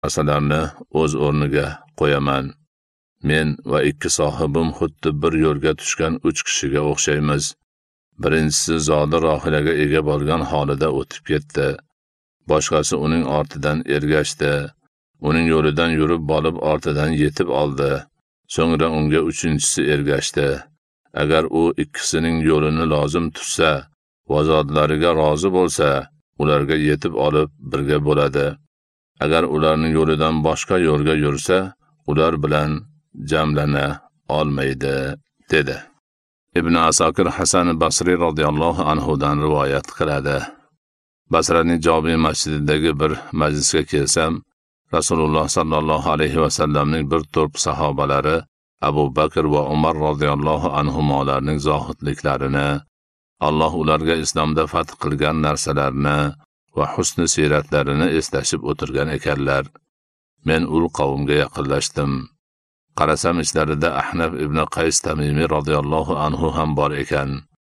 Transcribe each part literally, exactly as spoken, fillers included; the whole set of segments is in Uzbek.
narsalarni o'z o'rniga qo'yaman. Men va ikki sohibim xuddi bir yo'lga tushgan uch kishiga o'xshaymiz. Birinchisi zodi rohilaga ega bo'lgan holida o'tib ketdi. Boshqasi uning ortidan ergashdi. Uning yo'lidan yurib borib ortidan yetib oldi. So'ngra unga uchinchisi ergashdi. Agar u ikkisining yo'lini lozim tutsa, va zodlariga rozi bo'lsa, ularga yetib olib birga bo'ladi. Agar ularning yo'lidan boshqa yo'lga yursa, ular bilan jamlana olmaydi, dedi. Ibn Asakir Hasan Basri radhiyallohu anhu dan rivoyat qiladi. Basraning Jomi masjididagi bir majlisga kelsam, Rasululloh sallallohu alayhi va sallamning bir to'p sahobalari Abu Bakr va Umar radhiyallohu anhumolarning zohidliklarini, Alloh ularga islomda fath qilgan narsalarni va husn siyratlarini eslashib o'tirgan ekanlar. Men ul qavmga yaqinlashdim. Qarasam ishlarida Ahnaf ibn Qays Tamimi radhiyallohu anhu ham bor ekan.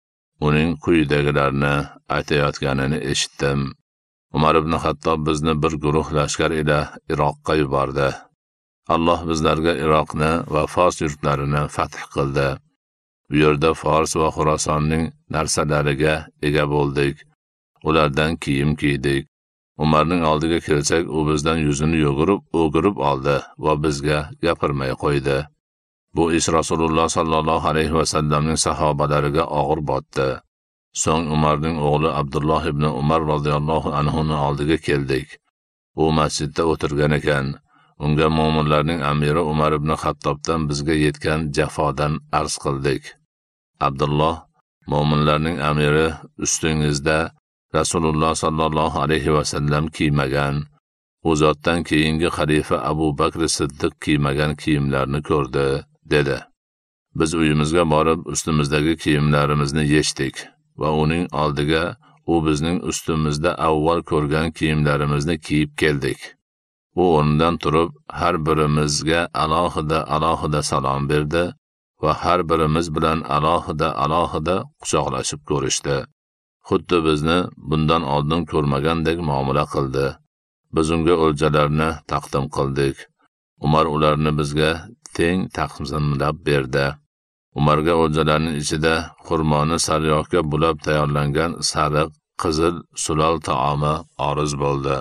Uning quyidagilarni aytayotganini eshitdim. Umar ibn Xattob bizni bir guruh lashkar ila Iroqqa yubordi. Alloh bizlarga Iroqni va Fors yurtlarini fath qildi. Bu yerda Fors va Xorasonning narsalariga ega bo'ldik. Ulardan kiyim kiydik. Umarning oldiga kelsak, u bizdan yuzini yugurib, o'girib oldi va bizga gapirmay qo'ydi. Bu ish Rasululloh sallallohu alayhi va sallamning sahobalariga og'ir botdi. So'ng Umarning o'g'li Abdulloh ibn Umar radhiyallohu anhuning oldiga keldik. U masjidda o'tirgan ekan. Unga mo'minlarning amiri Umar ibn Xattobdan bizga yetgan jafodan arz qildik. Abdulloh, mo'minlarning amiri ustingizda Rasululloh sallallohu alayhi va sallam kiymagan, u zotdan keyingi xalifa Abu Bakr Siddiq kiymagan kiyimlarni ko'rdi, dedi. Biz uyimizga borib ustimizdagi kiyimlarimizni yechdik va uning oldiga u bizning ustimizda avval ko'rgan kiyimlarimizni kiyib keldik. U o'rnidan turib har birimizga alohida alohida salom berdi va har birimiz bilan alohida alohida quchoqlashib ko'rishdi. Xuddi bizni bundan oldin ko'rmagandek muomala qildi. Biz unga o'ljalarni taqdim qildik. Umar ularni bizga teng taqsimlab berdi. Umarga o'ljalarning ichida xurmoni sariyog'ga bulab tayyorlangan sariq, qizil sulol taomi oriz bo'ldi.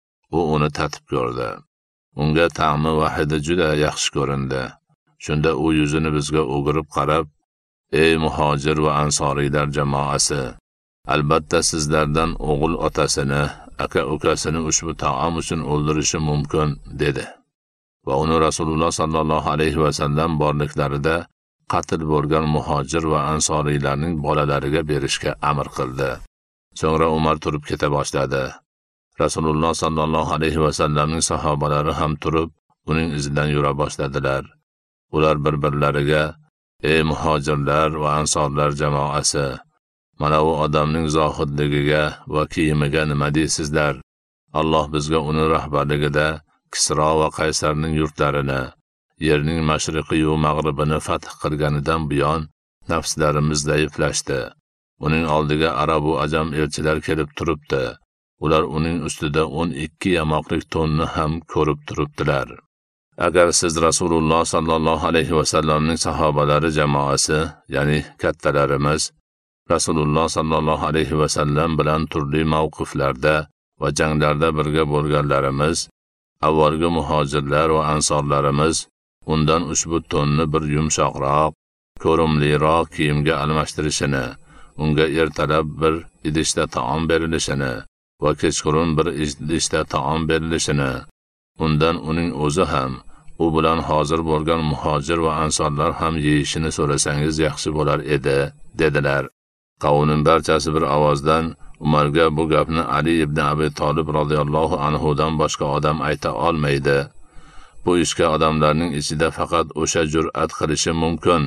U uni tatib ko'rdi. Unga ta'mi va hidi juda yaxshi ko'rindi. Shunda u yuzini bizga o'girib qarab, "Ey muhojir va ansoriylar jamoasi, albatta sizlardan o'g'il otasini, aka ukasini ushbu taom uchun o'ldirishi mumkin", dedi. Va uni Rasululloh sallallohu alayhi va sallam borliklarida qatl bo'lgan muhojir va ansoriylarning bolalariga berishga amr qildi. So'ngra Umar turib keta boshladi. Rasululloh sallallohu alayhi va sallamning sahobalari ham turib, uning izidan yura boshladilar. Ular bir-birlariga, "Ey muhojirlar va ansorlar jamoasi, mana bu odamning zohidligiga va kiyimiga nima deysizlar? Alloh bizga uni rahbarligida Kisro va Qaysarning yurtlarini, yerning mashriqi va mag'ribini fath qilganidan buyon nafslarimiz zaiflashdi. Uning oldiga arab va ajam elchilar kelib turibdi. Ular uning ustida o'n ikki yamoqlik to'nni ham ko'rib turibdilar. Agar siz Rasululloh sallallohu alayhi va sallamning sahobalari jamoasi, ya'ni kattalarimiz, Rasululloh sallallohu alayhi va sallam bilan turli mavqiflarda va janglarda birga bo'lganlarimiz, avvalgi muhojirlar va ansorlarimiz undan ushbu to'nni bir yumshoqroq, ko'rimliroq kiyimga almashtirishini, unga ertalab bir idishda taom berilishini va kechqurun bir idishda taom berilishini, undan uning o'zi ham, u bilan hozir bo'lgan muhojir va ansorlar ham yeyishini so'rasangiz yaxshi bo'lar edi, dedilar. Qavmning barchasi bir ovozdan Umarga bu gapni Ali ibn Abi Talib radhiyallohu anhu dan boshqa odam ayta olmaydi. Bu ishga odamlarning ichida faqat o'sha jur'at qilishi mumkin.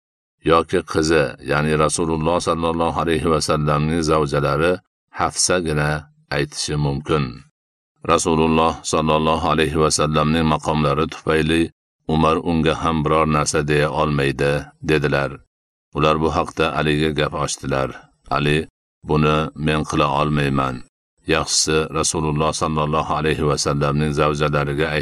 Yoki qizi, ya'ni Rasululloh sallallohu alayhi va sallamning zavjalari Hafsagina aytishi mumkin. Rasululloh sallallohu alayhi va sallamning maqomlari tufayli Umar unga ham biror narsa deya olmaydi, dedilar. Ular bu haqda Aliga gap ochdilar. Ali, buni men qila olmayman. yaxshisi Rasululloh sallallohu alayhi va sallamning zavjalariga